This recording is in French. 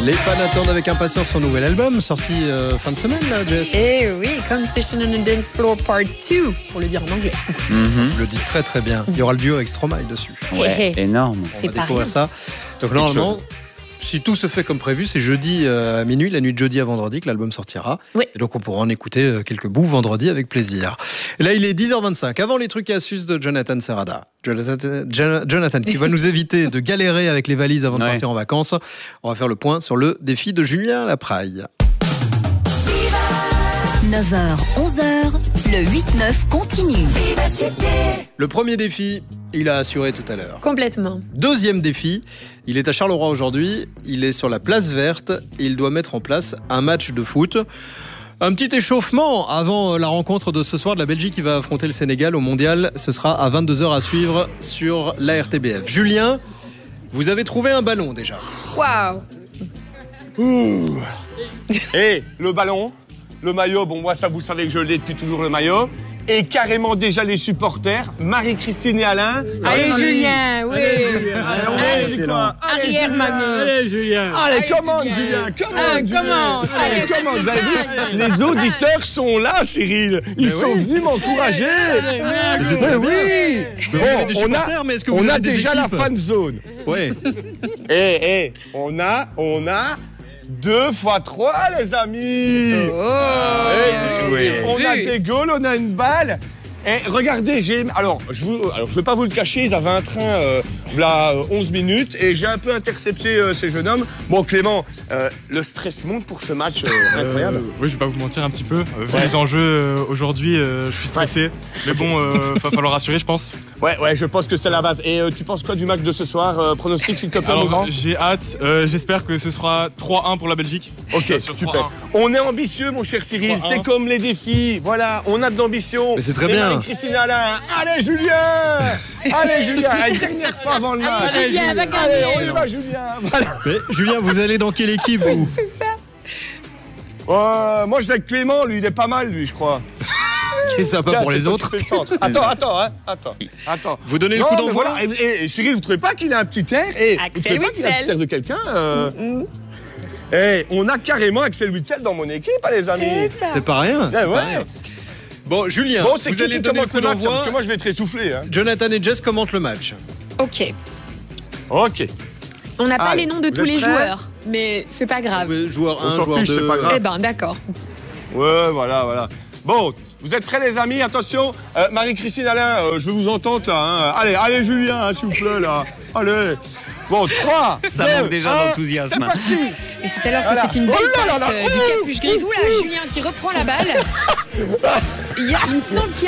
Les fans attendent avec impatience son nouvel album, sorti fin de semaine, là, Jess. Eh oui, Confession on a Dance Floor Part 2, pour le dire en anglais. Vous le dites très très bien. Il y aura le duo avec Stromae dessus. Ouais, énorme. On va découvrir ça. Donc normalement, si tout se fait comme prévu, c'est jeudi à minuit, la nuit de jeudi à vendredi, que l'album sortira. Oui. Et donc on pourra en écouter quelques bouts vendredi avec plaisir. Et là, il est 10h25. Avant les trucs et astuces de Jonathan Serrada. Jonathan qui va nous éviter de galérer avec les valises avant de partir en vacances. On va faire le point sur le défi de Julien Lapraille. 9h, 11h, le 8-9 continue. Le premier défi, il a assuré tout à l'heure. Complètement. Deuxième défi, il est à Charleroi aujourd'hui, il est sur la place verte et il doit mettre en place un match de foot. Un petit échauffement avant la rencontre de ce soir de la Belgique qui va affronter le Sénégal au Mondial. Ce sera à 22h à suivre sur la RTBF. Julien, vous avez trouvé un ballon déjà. Waouh. Et le ballon, le maillot, bon moi ça vous savez que je l'ai depuis toujours le maillot. Et carrément déjà les supporters, Marie-Christine et Alain. Allez Julien, oui. Allez, quoi Arrière mamie. Allez Julien. Allez, commande Julien, commande Julien. Allez, commande, vous avez vu, les auditeurs sont là Cyril, ils sont venus m'encourager. Mais c'est très bien. Oui. Vous avez des supporters, mais est-ce que vous on avez a des déjà la équipes? fan zone. Ouais. On a 2 fois 3 les amis. On a des goals, on a une balle. Et regardez, alors je vais pas vous le cacher, ils avaient un train voilà 11 minutes et j'ai un peu intercepté ces jeunes hommes. Bon Clément, le stress monte pour ce match incroyable. Oui, je vais pas vous mentir un petit peu. Vu les enjeux aujourd'hui, je suis stressé. Mais bon, va falloir rassurer, je pense. Ouais, je pense que c'est la base. Et tu penses quoi du match de ce soir? Pronostic s'il te plaît, mon grand. Alors, j'ai hâte. J'espère que ce sera 3-1 pour la Belgique. Ok, Sur super. 3-1. On est ambitieux, mon cher Cyril. 3-1. C'est comme les défis. Voilà, on a de l'ambition. Mais c'est très bien. Christine Alain. Allez, Julien. Allez, Julien. Une dernière fois avant le match. Allez, Julien, va gagner. Allez, on y va, Julien. Voilà. Mais Julien, vous allez dans quelle équipe vous? C'est ça. Moi, je vais avec Clément. Lui, il est pas mal, lui, je crois. Et ça pas Tiens, pour les c'est toi autres. qui fais le centre. Attends. Vous donnez le Non, coup mais d'envoi. voilà. Et Cyril, vous trouvez pas qu'il a un petit air? Vous trouvez pas qu'il a un petit air de quelqu'un on a carrément Axel Witsel dans mon équipe, les amis. C'est pas rien. Eh c'est pas ouais. rien. Bon, Julien, Bon, c'est vous qui allez qui donner le commente coup le match, d'envoi. parce que moi, je vais être essoufflé. Hein. Jonathan et Jess commentent le match. Ok. Ok. On n'a pas Allez, les noms de vous tous êtes les prêts joueurs, mais c'est pas grave. Joueur On 1, s'en joueur fiche, 2. c'est pas grave. Eh ben, d'accord. Ouais, voilà. Bon, vous êtes prêts, les amis? Attention, Marie-Christine, Alain, je vais vous entendre, là. Hein. Allez, Julien, hein, s'il vous plaît, là. Allez. Bon, 3, Ça manque déjà d'enthousiasme. C'est parti. Et c'est alors que Voilà. c'est une belle Oh là là passe là. du capuche grise. Oula, Julien qui reprend la balle. Il me semble qu'il